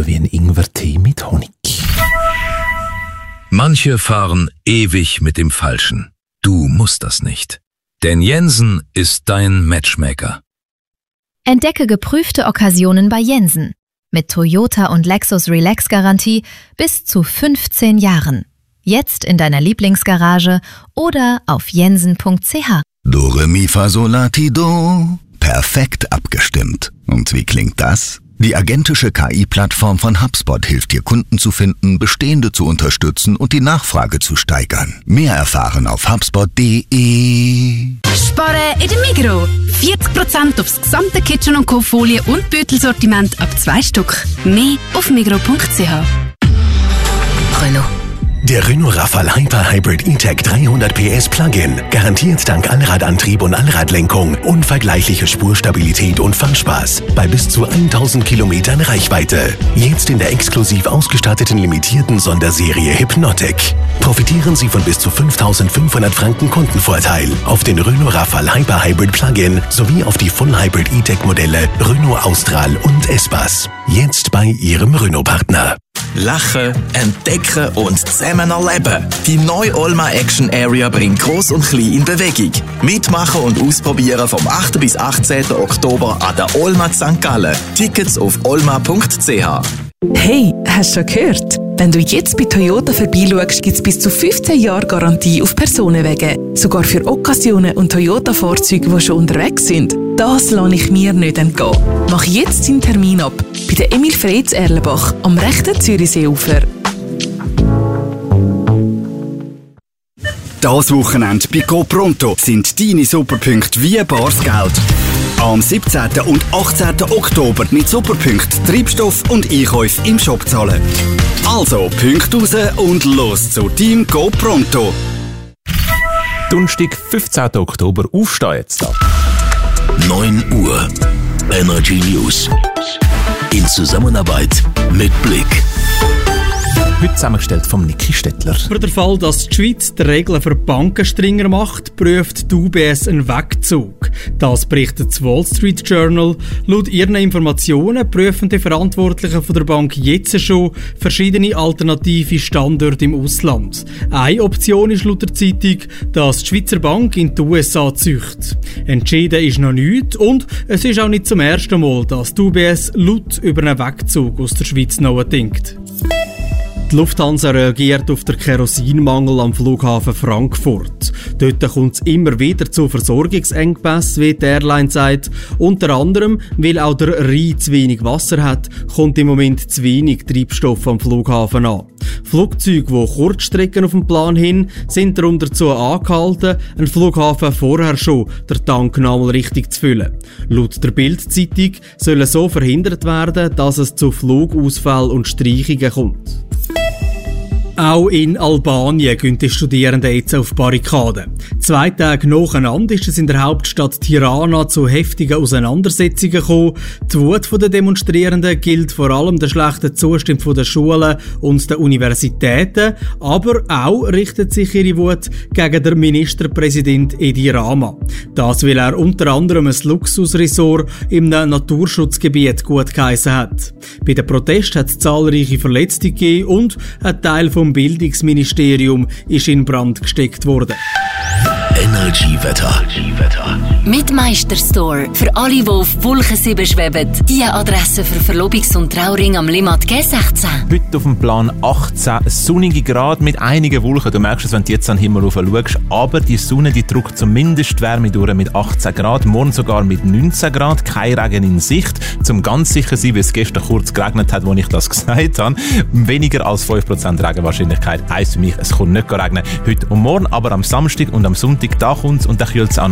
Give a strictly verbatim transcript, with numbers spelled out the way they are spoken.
saufen wie ein Ingwertee mit Honig. Manche fahren ewig mit dem Falschen. Du musst das nicht. Denn Jensen ist dein Matchmaker. Entdecke geprüfte Okkasionen bei Jensen. Mit Toyota und Lexus Relax Garantie bis zu fünfzehn Jahren. Jetzt in deiner Lieblingsgarage oder auf jensen punkt c h. Do, re, mi, fa, sol, la, ti, do. Perfekt abgestimmt. Und wie klingt das? Die agentische K I-Plattform von HubSpot hilft dir, Kunden zu finden, bestehende zu unterstützen und die Nachfrage zu steigern. Mehr erfahren auf hubspot punkt d e. Sparen in der Migros. vierzig Prozent aufs gesamte Kitchen- und Co-Folie und Beutelsortiment ab zwei Stück. Mehr auf migros punkt c h. Renault. Der Renault Rafale Hyper Hybrid E-Tech dreihundert P S Plug-in garantiert dank Allradantrieb und Allradlenkung unvergleichliche Spurstabilität und Fahrspaß bei bis zu tausend Kilometern Reichweite. Jetzt in der exklusiv ausgestatteten limitierten Sonderserie Hypnotic. Profitieren Sie von bis zu fünftausendfünfhundert Franken Kundenvorteil auf den Renault Rafale Hyper Hybrid Plug-in sowie auf die Full Hybrid E-Tech Modelle Renault Austral und S-Pass. Jetzt bei Ihrem Renault-Partner. Lachen, entdecken und zusammen erleben. Die neue Olma Action Area bringt Gross und Klein in Bewegung. Mitmachen und ausprobieren vom achten bis achtzehnten Oktober an der Olma Sankt Gallen. Tickets auf olma punkt c h. Hey, hast du schon gehört? Wenn du jetzt bei Toyota vorbeischaust, gibt es bis zu fünfzehn Jahre Garantie auf Personenwege. Sogar für Occasionen und Toyota-Fahrzeuge, die schon unterwegs sind. Das lasse ich mir nicht entgehen. Mach jetzt deinen Termin ab. Bei der Emil Freytz Erlenbach am rechten Zürichseeufer. Das Wochenende bei GoPronto sind deine Superpunkte wie bares Geld. Am siebzehnten und achtzehnten Oktober mit Superpunkten Treibstoff und Einkäufe im Shop zahlen. Also Punkte raus und los zu Team GoPronto. Donnerstag, fünfzehnten Oktober, aufstehen jetzt da. neun Uhr. Energy News. In Zusammenarbeit mit Blick. Heute zusammengestellt von Niki Stettler. Für den Fall, dass die Schweiz die Regeln für Banken strenger macht, prüft die U B S einen Wegzug. Das berichtet das Wall Street Journal. Laut ihren Informationen prüfen die Verantwortlichen von der Bank jetzt schon verschiedene alternative Standorte im Ausland. Eine Option ist laut der Zeitung, dass die Schweizer Bank in die U S A zieht. Entschieden ist noch nichts und es ist auch nicht zum ersten Mal, dass die U B S laut über einen Wegzug aus der Schweiz nachdenkt. Die Lufthansa reagiert auf den Kerosinmangel am Flughafen Frankfurt. Dort kommt es immer wieder zu Versorgungsengpässen, wie die Airline sagt. Unter anderem, weil auch der Rhein zu wenig Wasser hat, kommt im Moment zu wenig Treibstoff am Flughafen an. Flugzeuge, die Kurzstrecken auf dem Plan hin, sind darum dazu angehalten, einen Flughafen vorher schon den Tank nochmal richtig zu füllen. Laut der Bild-Zeitung soll so verhindert werden, dass es zu Flugausfällen und Streichungen kommt. Auch in Albanien gehen die Studierenden jetzt auf Barrikaden. Zwei Tage nacheinander ist es in der Hauptstadt Tirana zu heftigen Auseinandersetzungen gekommen. Die Wut der Demonstrierenden gilt vor allem der schlechten Zustand der Schulen und der Universitäten, aber auch richtet sich ihre Wut gegen den Ministerpräsident Edi Rama. Das, weil er unter anderem ein Luxusresort im Naturschutzgebiet gut geheissen hat. Bei den Protesten hat es zahlreiche Verletzte gegeben und ein Teil vom Bildungsministerium ist in Brand gesteckt worden. Energiewetter. Mit Meisterstore. Für alle, die auf Wolken sieben schweben. Die Adresse für Verlobungs- und Trauring am Limmat G sechzehn. Heute auf dem Plan achtzehn sonnige Grad mit einigen Wolken. Du merkst es, wenn du jetzt an den Himmel rauf schaust. Aber die Sonne, die drückt zumindest die Wärme durch mit achtzehn Grad. Morgen sogar mit neunzehn Grad. Kein Regen in Sicht. Zum ganz sicher sein, weil es gestern kurz geregnet hat, als ich das gesagt habe. Weniger als fünf Prozent Regenwahrscheinlichkeit heisst für mich, es kommt nicht regnen. Heute und morgen, aber am Samstag und am Sonntag, da kommt es und da kühlt es auch